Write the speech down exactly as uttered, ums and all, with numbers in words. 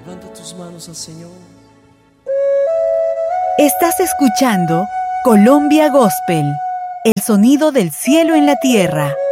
Levanta tus manos al Señor. Estás escuchando Colombia Gospel, el sonido del cielo en la tierra.